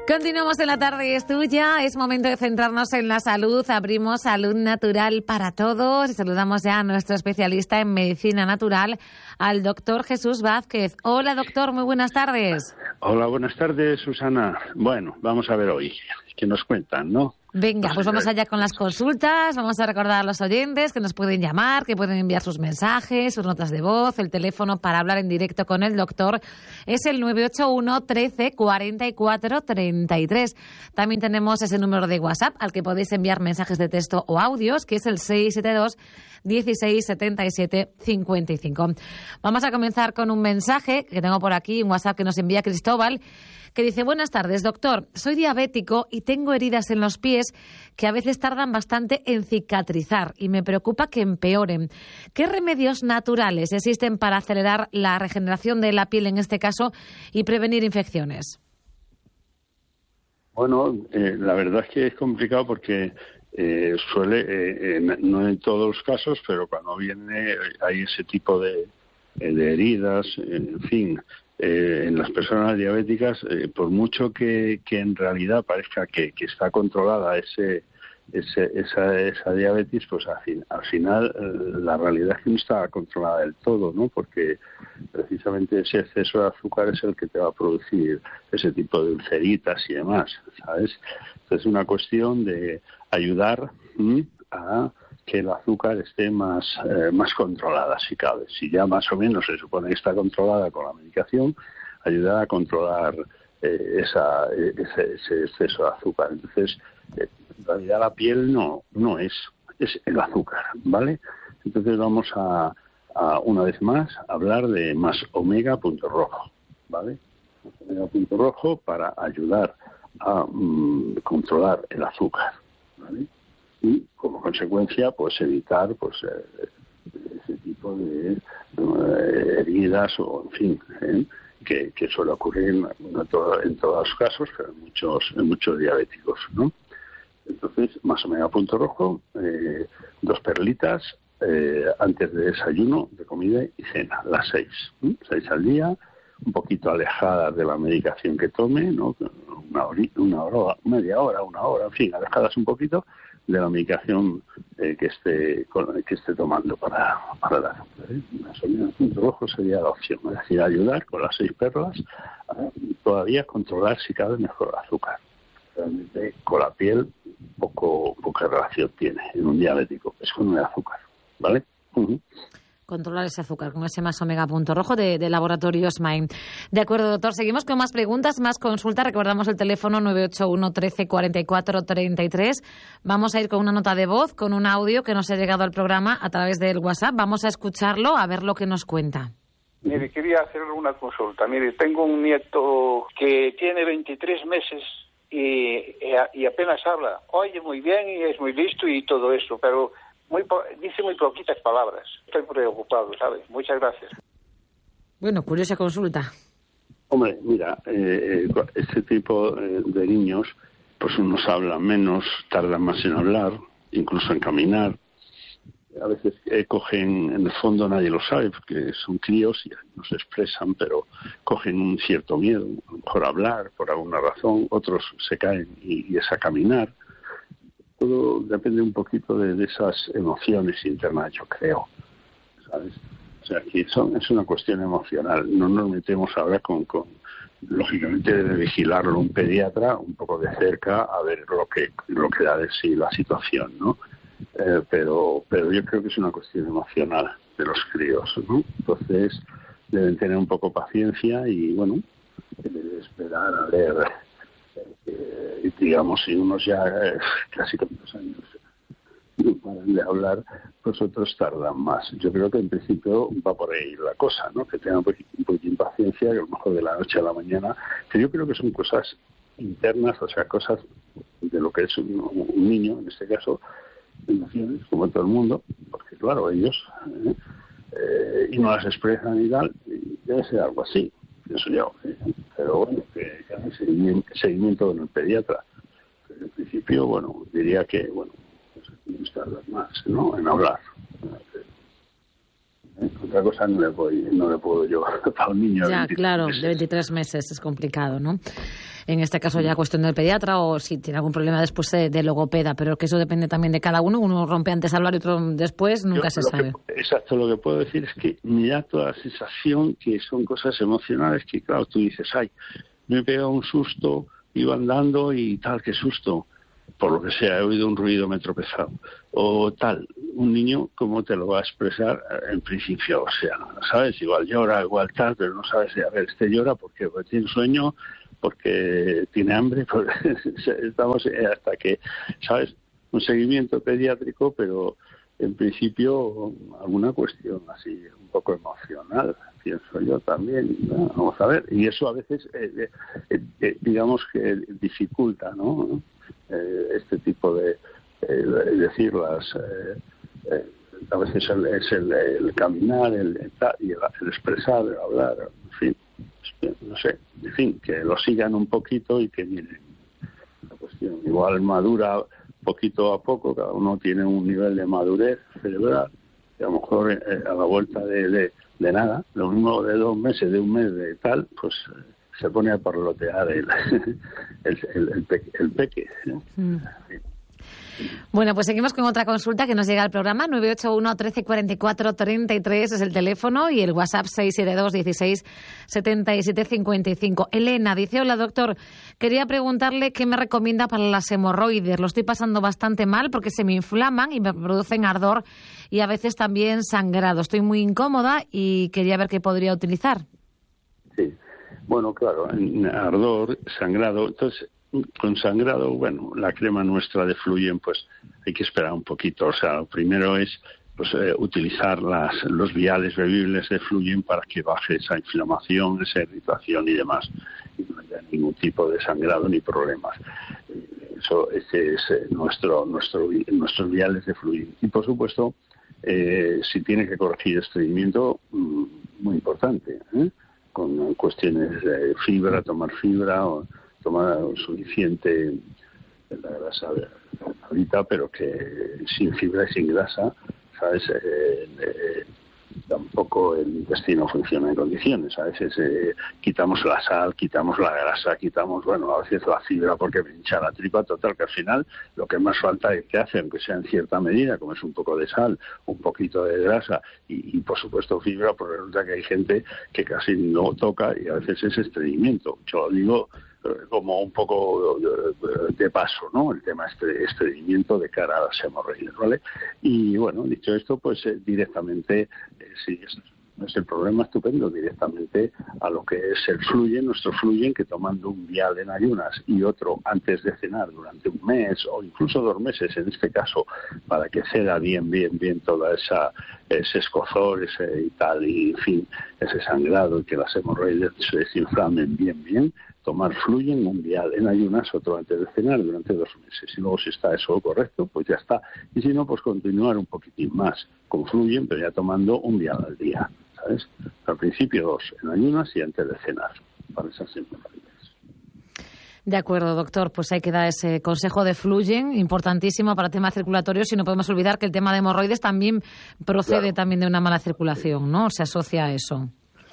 Continuamos en la tarde, es tuya. Es momento de centrarnos en la salud. Abrimos Salud Natural para todos y saludamos ya a nuestro especialista en medicina natural, al doctor Jesús Vázquez. Hola, doctor, muy buenas tardes. Hola, buenas tardes, Susana. Bueno, vamos a ver hoy qué nos cuentan, ¿no? Venga, pues vamos allá con las consultas. Vamos a recordar a los oyentes que nos pueden llamar, que pueden enviar sus mensajes, sus notas de voz. El teléfono para hablar en directo con el doctor es el 981 13 44 33. También tenemos ese número de WhatsApp al que podéis enviar mensajes de texto o audios, que es el 672 16 77 55. Vamos a comenzar con un mensaje que tengo por aquí, un WhatsApp que nos envía Cristóbal, que dice: buenas tardes, doctor. Soy diabético y tengo heridas en los pies que a veces tardan bastante en cicatrizar y me preocupa que empeoren. ¿Qué remedios naturales existen para acelerar la regeneración de la piel en este caso y prevenir infecciones? Bueno, la verdad es que es complicado porque suele, no en todos los casos, pero cuando viene hay ese tipo de heridas, en fin. En las personas diabéticas, por mucho que en realidad parezca que está controlada esa diabetes, pues al final la realidad es que no está controlada del todo, ¿no? Porque precisamente ese exceso de azúcar es el que te va a producir ese tipo de ulceritas y demás, ¿sabes? Entonces es una cuestión de ayudar a que el azúcar esté más controlada, si cabe. Si ya más o menos se supone que está controlada con la medicación, ayudar a controlar ese exceso de azúcar. Entonces, en realidad la piel no es el azúcar, ¿vale? Entonces vamos a una vez más hablar de más omega punto rojo, ¿vale? Más omega punto rojo para ayudar a controlar el azúcar, ¿vale? Y como consecuencia pues evitar ese tipo de heridas o en fin que suele ocurrir en todos los casos, pero en muchos diabéticos, ¿no? Entonces, más omega punto rojo, 2 perlitas antes de desayuno, de comida y cena, las 6 al día, un poquito alejadas de la medicación que tome, ¿no? Una hora, media hora, una hora, en fin, alejadas un poquito de la medicación que esté tomando para el azúcar. Más omega punto rojo sería la opción, es decir, ayudar con las 6 perlas a todavía controlar si cabe mejor el azúcar. Realmente con la piel poca relación tiene en un diabético, es con el azúcar, ¿vale? Controlar ese azúcar con ese más omega punto rojo de Laboratorio Smain. De acuerdo, doctor. Seguimos con más preguntas, más consultas. Recordamos el teléfono 981 13 44 33. Vamos a ir con una nota de voz, con un audio que nos ha llegado al programa a través del WhatsApp. Vamos a escucharlo, a ver lo que nos cuenta. Mire, quería hacerle una consulta. Mire, tengo un nieto que tiene 23 meses y apenas habla. Oye muy bien y es muy listo y todo eso, pero dice muy poquitas palabras. Estoy preocupado, ¿sabes? Muchas gracias. Bueno, curiosa consulta. Hombre, mira, este tipo de niños, pues unos hablan menos, tardan más en hablar, incluso en caminar. A veces cogen, en el fondo nadie lo sabe, porque son críos y no se expresan, pero cogen un cierto miedo, a lo mejor a hablar por alguna razón, otros se caen y es a caminar. Todo depende un poquito de esas emociones internas, yo creo, ¿sabes? O sea, que es una cuestión emocional. No nos metemos ahora con lógicamente debe vigilarlo un pediatra un poco de cerca a ver lo que da de sí la situación, ¿no? Pero yo creo que es una cuestión emocional de los críos, ¿no? Entonces deben tener un poco paciencia y, bueno, esperar a ver, digamos, si unos ya casi con 2 años no paran de hablar, pues otros tardan más. Yo creo que en principio va por ahí la cosa, ¿no? Que tengan un poquito de impaciencia, que a lo mejor de la noche a la mañana, que yo creo que son cosas internas, o sea, cosas de lo que es un niño, en este caso, emociones, como todo el mundo, porque claro, ellos y no las expresan y tal, y debe ser algo así, pienso yo, pero bueno, que hagan seguimiento con el pediatra. Pero en principio, bueno, diría que, bueno, pues tardan más, ¿no?, en hablar. Otra cosa no le puedo yo para un niño ya, de 23 claro, meses. de 23 meses es complicado, ¿no? en este caso ya cuestión del pediatra, o si tiene algún problema después de logopeda, pero que eso depende también de cada uno. Uno rompe antes al hablar y otro después, nunca se sabe. Exacto, lo que puedo decir es que me da toda la sensación que son cosas emocionales que, claro, tú dices, ay, me he pegado un susto, iba andando y tal, qué susto. Por lo que sea, he oído un ruido, me he tropezado. O tal, un niño, ¿cómo te lo va a expresar en principio? O sea, ¿sabes? Igual llora, igual tal, pero no sabes, a ver, llora porque tiene sueño, porque tiene hambre, pues, estamos hasta que, ¿sabes? Un seguimiento pediátrico, pero en principio alguna cuestión así un poco emocional, pienso yo también, ¿no? Vamos a ver, y eso a veces digamos que dificulta, ¿no? Este tipo de decirlas, a veces es el caminar, el expresar, el hablar, en fin, no sé, en fin, que lo sigan un poquito y que miren la cuestión. Igual madura poquito a poco, cada uno tiene un nivel de madurez cerebral, y a lo mejor a la vuelta de nada, lo mismo de 2 meses, de un mes, de tal, pues se pone a parlotear el peque, ¿no? Bueno, pues seguimos con otra consulta que nos llega al programa. 981 13 44 33 es el teléfono, y el WhatsApp 672 16 77 55. Elena dice: hola doctor, quería preguntarle qué me recomienda para las hemorroides. Lo estoy pasando bastante mal porque se me inflaman y me producen ardor y a veces también sangrado. Estoy muy incómoda y quería ver qué podría utilizar. Sí, bueno, claro, ardor, sangrado. Entonces, con sangrado, bueno, la crema nuestra de Fluyen, pues hay que esperar un poquito. O sea, lo primero es pues utilizar los viales bebibles de Fluyen para que baje esa inflamación, esa irritación y demás, y no haya ningún tipo de sangrado ni problemas. Ese es nuestros viales de Fluyen. Y por supuesto, si tiene que corregir estreñimiento, muy importante, con cuestiones de fibra, tomar fibra, o tomar suficiente la grasa ahorita, pero que sin fibra y sin grasa, ¿sabes? Tampoco el intestino funciona en condiciones. A veces quitamos la sal, quitamos la grasa, quitamos, bueno, a veces la fibra porque me hincha la tripa, total, que al final lo que más falta es que hace, aunque sea en cierta medida, como es un poco de sal, un poquito de grasa y por supuesto fibra, pues resulta que hay gente que casi no toca y a veces es estreñimiento. Yo digo como un poco de paso, ¿no? El tema estreñimiento de cara a las hemorroides, ¿vale? Y bueno, dicho esto, pues directamente, si no es el problema, estupendo, directamente a lo que es el Fluyen, nuestro Fluyen, que tomando un vial en ayunas y otro antes de cenar durante un mes o incluso 2 meses en este caso, para que ceda bien toda ese escozor, ese y tal, y en fin, ese sangrado, y que las hemorroides se desinflamen bien, tomar Fluyen, un vial en ayunas, otro antes de cenar durante 2 meses. Y luego, si está eso correcto, pues ya está. Y si no, pues continuar un poquitín más con Fluyen, pero ya tomando un vial al día, ¿sabes? Al principio 2 en ayunas y antes de cenar, para esas hemorroides. De acuerdo, doctor. Pues hay que dar ese consejo de Fluyen, importantísimo para temas circulatorios, y no podemos olvidar que el tema de hemorroides también procede también de una mala circulación, ¿no? Se asocia a eso.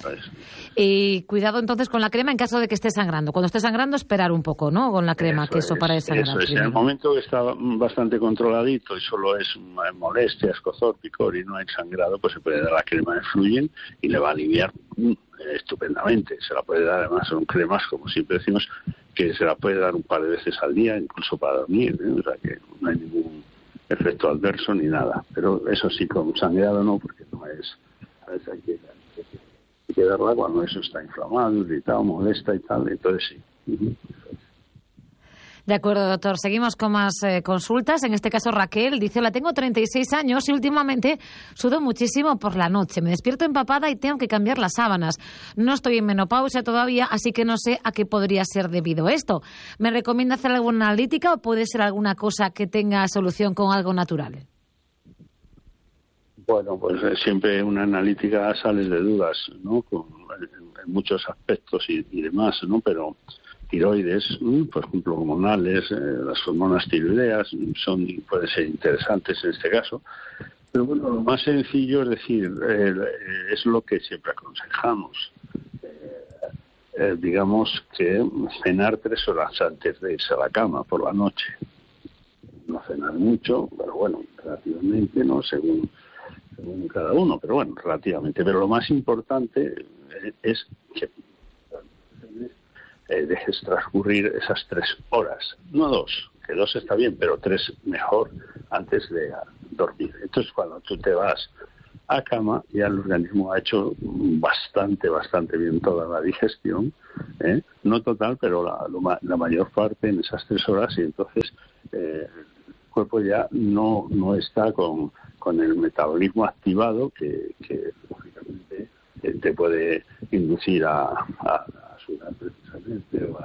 Y cuidado entonces con la crema en caso de que esté sangrando. Cuando esté sangrando, esperar un poco, ¿no? Con la crema, que eso para sangrar. Eso es. En el momento que está bastante controladito y solo es molestia, escozor, picor y no hay sangrado, pues se puede dar la crema de Fluyen y le va a aliviar estupendamente. Se la puede dar, además son cremas, como siempre decimos, que se la puede dar un par de veces al día, incluso para dormir, ¿eh? O sea que no hay ningún efecto adverso ni nada. Pero eso sí, con sangrado no, porque no es... ¿sabes? Hay que darla cuando eso está inflamado, irritado, molesta y tal, entonces sí. De acuerdo, doctor. Seguimos con más consultas. En este caso, Raquel dice: hola, tengo 36 años y últimamente sudo muchísimo por la noche. Me despierto empapada y tengo que cambiar las sábanas. No estoy en menopausia todavía, así que no sé a qué podría ser debido esto. ¿Me recomienda hacer alguna analítica o puede ser alguna cosa que tenga solución con algo natural? Bueno, pues siempre una analítica sales de dudas, ¿no? En muchos aspectos y demás, ¿no? Pero tiroides, por ejemplo, hormonales, las hormonas tiroideas pueden ser interesantes en este caso. Pero bueno, lo más sencillo es decir, es lo que siempre aconsejamos. digamos que cenar 3 horas antes de irse a la cama por la noche. No cenar mucho, pero bueno, relativamente, ¿no? Según cada uno, pero bueno, relativamente. Pero lo más importante es que dejes transcurrir esas 3 horas, no 2, que 2 está bien, pero 3 mejor antes de dormir. Entonces, cuando tú te vas a cama, ya el organismo ha hecho bastante bien toda la digestión, no total, pero la mayor parte en esas 3 horas, y entonces el cuerpo ya no está con el metabolismo activado que lógicamente te puede inducir a sudar precisamente o a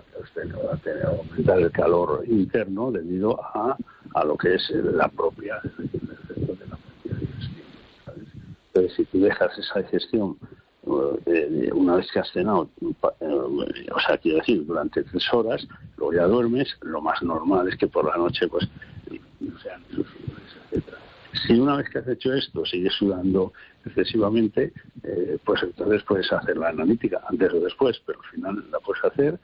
aumentar el calor interno debido a lo que es el efecto de la propia digestión, ¿sabes? Entonces, si tú dejas esa digestión una vez que has cenado, o sea, quiero decir, durante 3 horas, luego ya duermes, lo más normal es que por la noche pues no sean esos sudores, etcétera. Si una vez que has hecho esto sigues sudando excesivamente, pues entonces puedes hacer la analítica antes o después, pero al final la puedes hacer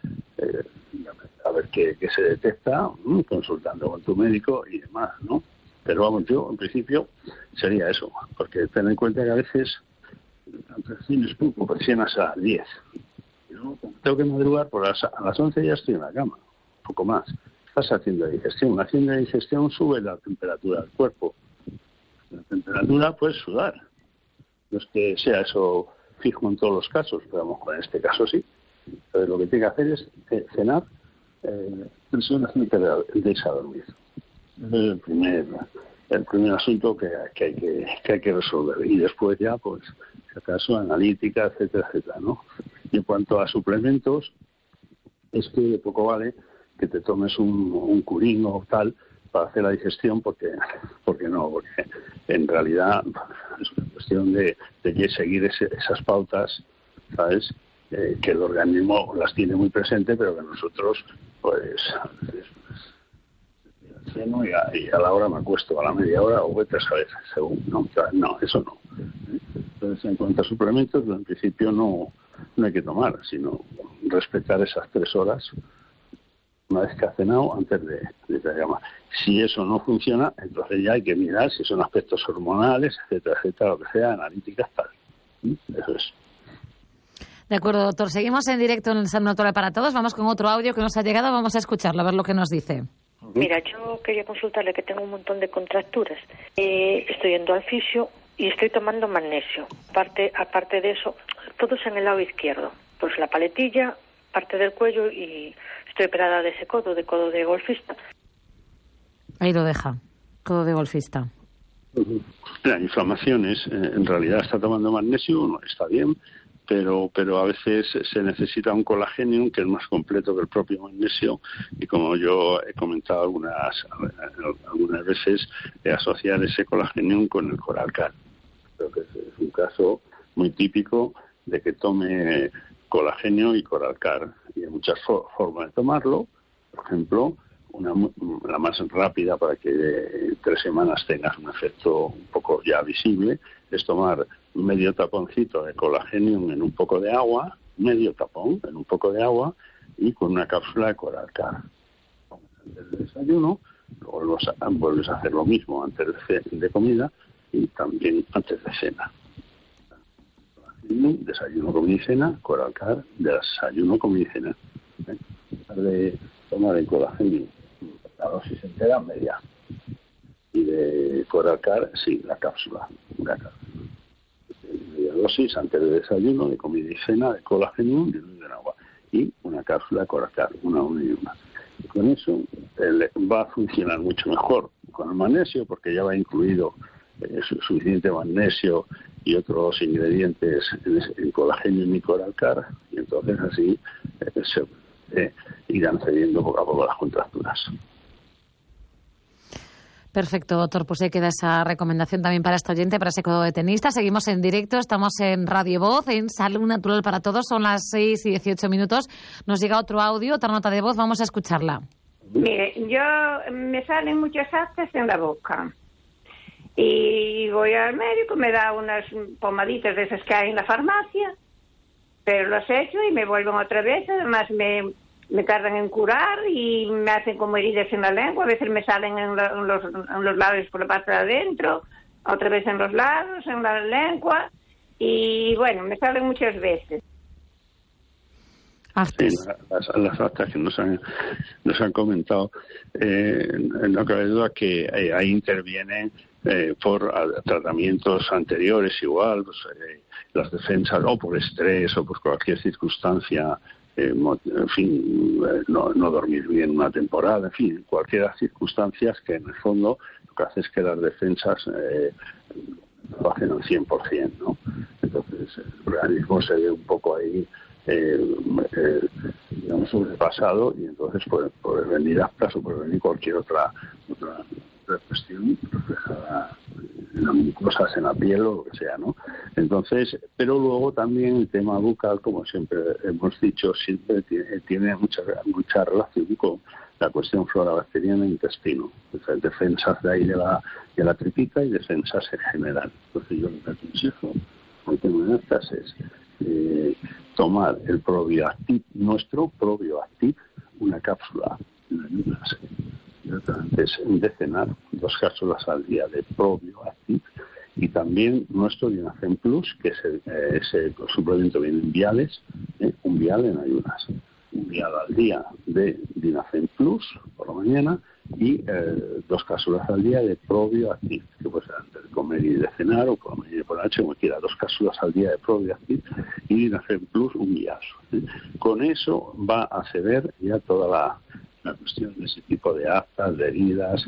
a ver qué se detecta, consultando con tu médico y demás, ¿no? Pero vamos, yo en principio sería eso, porque ten en cuenta que a veces tienes poco, pues cenas a 10. Y luego, tengo que madrugar, a las 11 ya estoy en la cama, un poco más. Estás haciendo digestión. Haciendo digestión sube la temperatura del cuerpo. La temperatura puedes sudar. No es que sea eso fijo en todos los casos, pero a lo mejor en este caso sí. Entonces lo que tiene que hacer es cenar 3 horas antes de irse a dormir. Es el primer asunto que hay que resolver. Y después ya, pues, si acaso, analítica, etcétera, ¿no? Y en cuanto a suplementos, es que de poco vale que te tomes un curín o tal para hacer la digestión, porque en realidad es una cuestión de que seguir esas pautas, ¿sabes? Que el organismo las tiene muy presente, pero que nosotros, pues, ceno y a la hora me acuesto, a la media hora o vete a saber, según. No, eso no. Entonces, en cuanto a suplementos, en principio no hay que tomar, sino respetar esas 3 horas una vez que ha cenado antes de la cama. Si eso no funciona, entonces ya hay que mirar si son aspectos hormonales, etcétera, lo que sea, analíticas, tal. Eso es. De acuerdo, doctor. Seguimos en directo en el Salud Natural para Todos. Vamos con otro audio que nos ha llegado. Vamos a escucharlo, a ver lo que nos dice. Mira, yo quería consultarle que tengo un montón de contracturas. Estoy yendo al fisio y estoy tomando magnesio. Aparte de eso, todo es en el lado izquierdo. Pues la paletilla, parte del cuello, y estoy operada de ese codo de golfista. Ahí lo deja, codo de golfista. La inflamación en realidad está tomando magnesio, no está bien, pero a veces se necesita un colágeno que es más completo que el propio magnesio, y como yo he comentado algunas veces, asociar ese colágeno con el Coralcal. Creo que es un caso muy típico de que tome colágeno y Coralcal, y hay muchas formas de tomarlo. Por ejemplo, la más rápida para que en 3 semanas tengas un efecto un poco ya visible es tomar medio taponcito de colágeno en un poco de agua, medio tapón en un poco de agua, y con una cápsula de Coralcal. Antes del desayuno, luego vuelves a hacer lo mismo antes de comida y también antes de cena. Desayuno, comida y cena, Coralcal, desayuno, comida y cena. De tomar el colágeno, la dosis entera, media. Y de Coralcal, sí, la cápsula. Media dosis antes del desayuno, de comida y cena, de colágeno y de agua. Y una cápsula de Coralcal, una y una. Y con eso va a funcionar mucho mejor con el magnesio, porque ya va incluido suficiente magnesio y otros ingredientes en colágeno y Coralcal, y entonces así irán cediendo poco a poco las contracturas. Perfecto, doctor. Pues ahí queda esa recomendación también para este oyente, para ese codo de tenista. Seguimos en directo, estamos en Radio Voz, en Salud Natural para Todos. Son las 6:18. Nos llega otro audio, otra nota de voz, vamos a escucharla. Mire, me salen muchas aftas en la boca. Y voy al médico, me da unas pomaditas de esas que hay en la farmacia, pero los echo y me vuelven otra vez. Además me tardan en curar y me hacen como heridas en la lengua. A veces me salen en los labios por la parte de adentro, otra vez en los lados, en la lengua, y bueno, me salen muchas veces. Sí, las aftas que nos han comentado, no cabe duda que ahí intervienen por tratamientos anteriores igual, pues, las defensas, o por estrés o por cualquier circunstancia, en fin, no dormir bien una temporada, en fin, cualquier circunstancias que en el fondo lo que hace es que las defensas lo hacen al 100%, ¿no? Entonces el organismo se ve un poco ahí digamos sobrepasado, y entonces puede venir aftas o puede venir cualquier otra cuestión reflejada en las mucosas, en la piel o lo que sea, ¿no? Entonces, pero luego también el tema bucal, como siempre hemos dicho, siempre tiene mucha relación con la cuestión flora bacteriana e intestino, defensas de ahí de la tripita y defensas en general. Entonces yo lo que aconsejo, hoy tengo en estas, es tomar el ProBioActiv, nuestro ProBioActiv, una cápsula en ayunas, antes de cenar, 2 cápsulas al día de ProBioActiv, y también nuestro Dinafem Plus, que es ese suplemento viene en viales, un vial en ayunas, un vial al día de Dinafem Plus por la mañana y 2 cápsulas al día de ProBioActiv, que puede ser antes de comer y de cenar, o por la mañana y por la noche, como quiera. 2 cápsulas al día de ProBioActiv y Dinafem Plus un vial. Con eso va a ceder ya toda la cuestión de ese tipo de aftas, de heridas,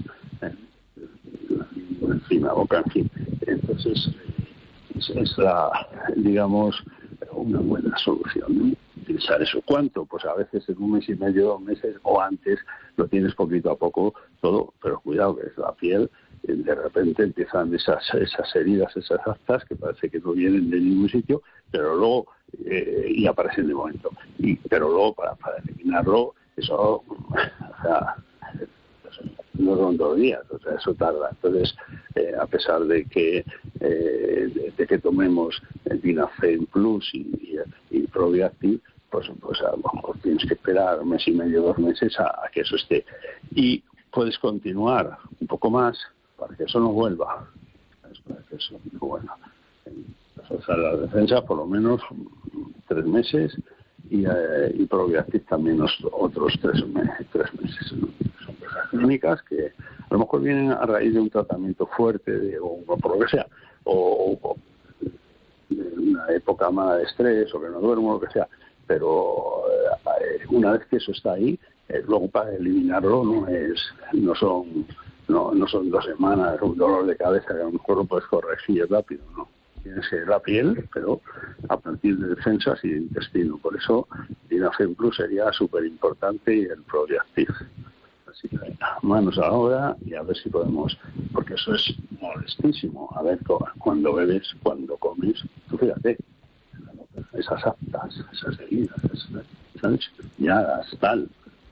en fin, la boca, en fin. Entonces es digamos, una buena solución, ¿no? Utilizar eso. ¿Cuánto? Pues a veces en 1 mes y medio, 2 meses o antes lo tienes poquito a poco todo, pero cuidado que es la piel, de repente empiezan esas heridas, esas aftas que parece que no vienen de ningún sitio, pero luego y aparecen de momento. Pero luego para eliminarlo, eso, o sea, no son 2 días, o sea, eso tarda. Entonces, a pesar de que tomemos el Dinafem Plus y ProBioActiv, pues a lo mejor tienes que esperar 1 mes y medio, 2 meses a que eso esté. Y puedes continuar un poco más para que eso no vuelva. Para que eso no vuelva. O sea, la defensa por lo menos 3 meses y ProBioActiv también otros 3 meses, ¿no? Son cosas clínicas que a lo mejor vienen a raíz de un tratamiento fuerte o por lo que sea, o de una época mala de estrés, o que no duermo, lo que sea, pero una vez que eso está ahí, luego para eliminarlo no son 2 semanas, un dolor de cabeza que a lo mejor lo puedes corregir rápido, ¿no? Tienes la piel, pero a partir de defensas y de intestino. Por eso Dinafem Plus sería súper importante, y el ProBioActiv. Así que manos a la obra y a ver si podemos, porque eso es molestísimo. A ver, cuando bebes, cuando comes, tú fíjate, esas aftas, esas heridas, esas llagas, tal.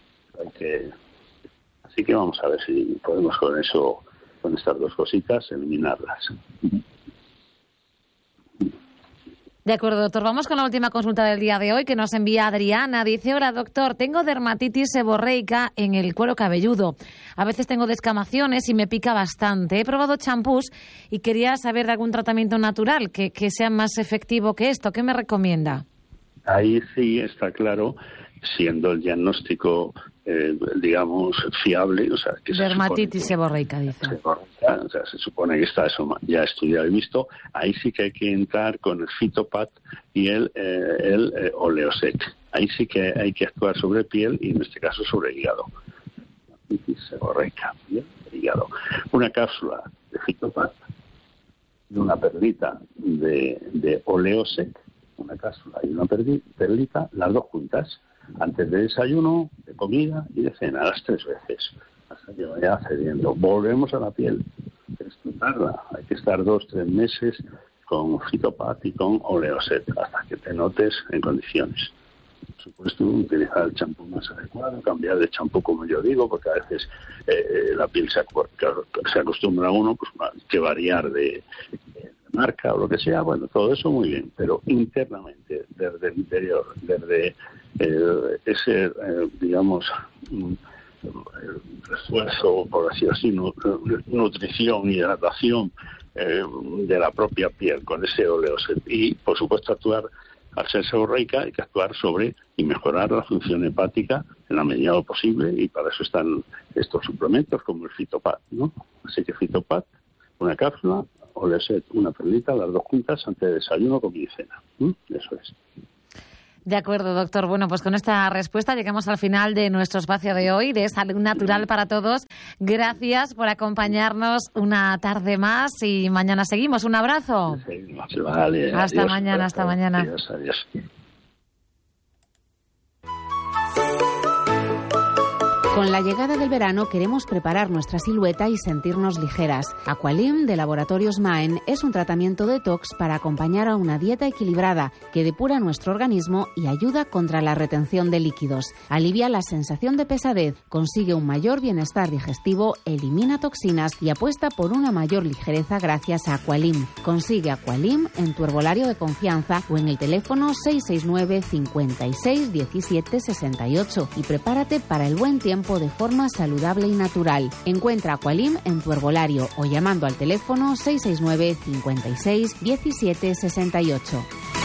Así que vamos a ver si podemos con eso, con estas 2 cositas, eliminarlas. De acuerdo, doctor. Vamos con la última consulta del día de hoy que nos envía Adriana. Dice: hola, doctor, tengo dermatitis seborreica en el cuero cabelludo. A veces tengo descamaciones y me pica bastante. He probado champús y quería saber de algún tratamiento natural que sea más efectivo que esto. ¿Qué me recomienda? Ahí sí está claro, siendo el diagnóstico, digamos, fiable, o sea, que dermatitis seborreica, dice. O sea, se supone que está eso ya estudiado y visto. Ahí sí que hay que entrar con el Phytopat y el Oleosec. Ahí sí que hay que actuar sobre piel y en este caso sobre hígado. Dermatitis seborreica, ¿bien? Hígado. Una cápsula de Phytopat y una perlita de Oleosec, una cápsula y una perlita, las 2 juntas, antes de desayuno, de comida y de cena, las 3 veces, hasta que vaya cediendo. Volvemos a la piel. Esto tarda, hay que estar 2-3 meses con Phytopat y con Oleosec hasta que te notes en condiciones. Por supuesto, utilizar el champú más adecuado, cambiar de champú, como yo digo, porque a veces la piel se acostumbra a uno, pues hay que variar de marca o lo que sea, bueno, todo eso muy bien, pero internamente, desde el interior, desde ese, digamos, refuerzo, por así decirlo, nutrición, hidratación de la propia piel con ese oleoset, y por supuesto actuar, al ser seborreica hay que actuar sobre y mejorar la función hepática en la medida de lo posible, y para eso están estos suplementos como el Fitopad, ¿no? Así que Fitopad, una cápsula, oleoset, una perlita, las dos juntas antes de desayuno, comida y cena. Eso es. De acuerdo, doctor. Bueno, pues con esta respuesta llegamos al final de nuestro espacio de hoy, de Salud Natural para Todos. Gracias por acompañarnos una tarde más y mañana seguimos. Un abrazo. Sí, vale, hasta adiós, mañana, hasta mañana. Adiós. Con la llegada del verano queremos preparar nuestra silueta y sentirnos ligeras. Aqualim de Laboratorios Maen es un tratamiento detox para acompañar a una dieta equilibrada que depura nuestro organismo y ayuda contra la retención de líquidos. Alivia la sensación de pesadez, consigue un mayor bienestar digestivo, elimina toxinas y apuesta por una mayor ligereza gracias a Aqualim. Consigue Aqualim en tu herbolario de confianza o en el teléfono 669 56 17 68 y prepárate para el buen tiempo de forma saludable y natural. Encuentra Aqualim en tu herbolario o llamando al teléfono 669 56 17 68.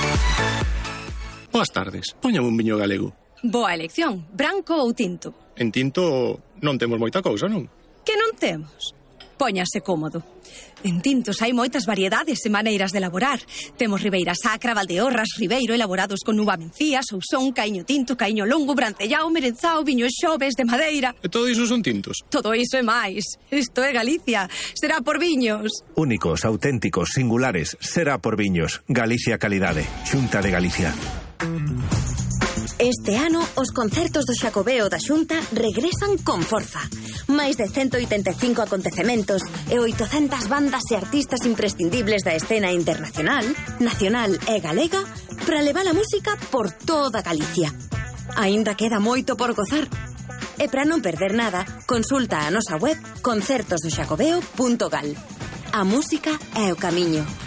Boas tardes. Póñame un viño galego. Boa elección. Branco ou tinto? En tinto non temos moita cousa, non? Que non temos? Póñase cómodo. En tintos hai moitas variedades e maneiras de elaborar. Temos Ribeira Sacra, Valdeorras, Ribeiro, elaborados con uva mencía, Sousón, Caíño Tinto, Caíño Longo, Brancellao, Merenzao, Viño Xoves, de madeira. E todo iso son tintos? Todo iso e máis. Isto é Galicia. Será por viños. Únicos, auténticos, singulares. Será por viños. Galicia Calidade. Xunta de Galicia. Este ano, os concertos do Xacobeo da Xunta regresan con forza. Máis de 185 acontecementos e 800 bandas e artistas imprescindibles da escena internacional, nacional e galega para levar a música por toda Galicia. Aínda queda moito por gozar. E para non perder nada, consulta a nosa web concertosdoxacobeo.gal. A música é o camiño.